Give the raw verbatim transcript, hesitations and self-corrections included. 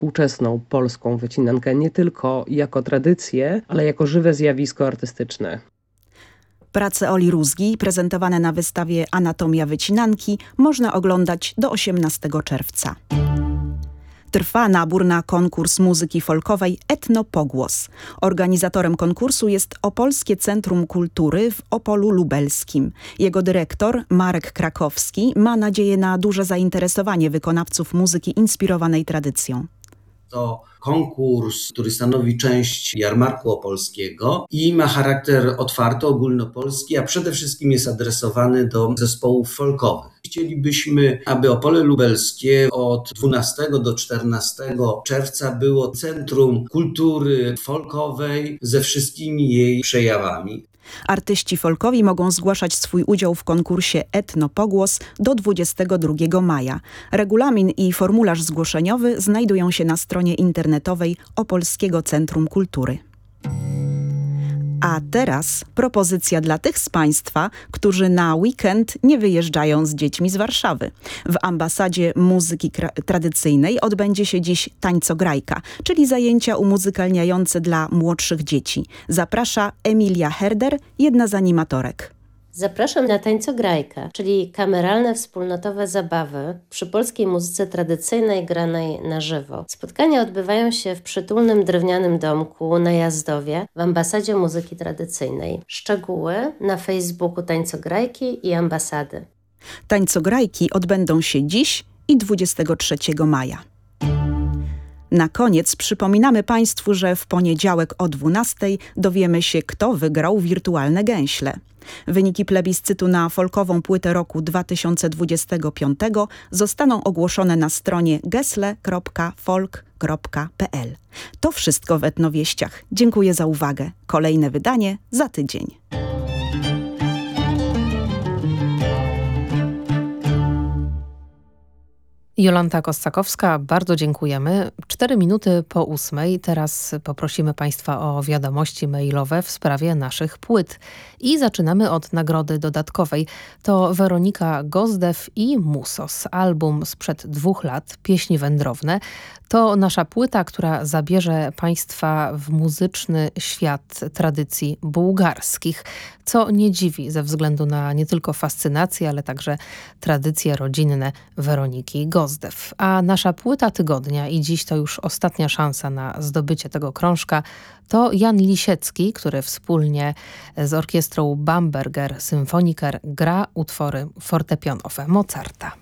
współczesną polską wycinankę nie tylko jako tradycję, ale jako żywe zjawisko artystyczne. Prace Oli Rózgi, prezentowane na wystawie Anatomia wycinanki, można oglądać do osiemnastego czerwca. Trwa nabór na konkurs muzyki folkowej Etnopogłos. Organizatorem konkursu jest Opolskie Centrum Kultury w Opolu Lubelskim. Jego dyrektor, Marek Krakowski, ma nadzieję na duże zainteresowanie wykonawców muzyki inspirowanej tradycją. To konkurs, który stanowi część Jarmarku Opolskiego i ma charakter otwarty, ogólnopolski, a przede wszystkim jest adresowany do zespołów folkowych. Chcielibyśmy, aby Opole Lubelskie od dwunastego do czternastego czerwca było centrum kultury folkowej ze wszystkimi jej przejawami. Artyści folkowi mogą zgłaszać swój udział w konkursie Etnopogłos do dwudziestego drugiego maja. Regulamin i formularz zgłoszeniowy znajdują się na stronie internetowej Opolskiego Centrum Kultury. A teraz propozycja dla tych z Państwa, którzy na weekend nie wyjeżdżają z dziećmi z Warszawy. W Ambasadzie Muzyki Tradycyjnej odbędzie się dziś tańcograjka, czyli zajęcia umuzykalniające dla młodszych dzieci. Zaprasza Emilia Herder, jedna z animatorek. Zapraszam na tańcograjkę, czyli kameralne wspólnotowe zabawy przy polskiej muzyce tradycyjnej granej na żywo. Spotkania odbywają się w przytulnym drewnianym domku na Jazdowie w Ambasadzie Muzyki Tradycyjnej. Szczegóły na Facebooku Tańcograjki i Ambasady. Tańcograjki odbędą się dziś i dwudziestego trzeciego maja. Na koniec przypominamy Państwu, że w poniedziałek o dwunastej dowiemy się, kto wygrał wirtualne gęśle. Wyniki plebiscytu na folkową płytę roku dwa tysiące dwudziestego piątego zostaną ogłoszone na stronie gesle kropka folk kropka p l. To wszystko w Etnowieściach. Dziękuję za uwagę. Kolejne wydanie za tydzień. Jolanta Kostakowska, bardzo dziękujemy. Cztery minuty po ósmej. Teraz poprosimy Państwa o wiadomości mailowe w sprawie naszych płyt. I zaczynamy od nagrody dodatkowej. To Weronika Gozdew i Musos. Album sprzed dwóch lat, Pieśni wędrowne. To nasza płyta, która zabierze Państwa w muzyczny świat tradycji bułgarskich, co nie dziwi ze względu na nie tylko fascynację, ale także tradycje rodzinne Weroniki Gozdew. A nasza płyta tygodnia, i dziś to już ostatnia szansa na zdobycie tego krążka, to Jan Lisiecki, który wspólnie z orkiestrą Bamberger Symfoniker gra utwory fortepianowe Mozarta.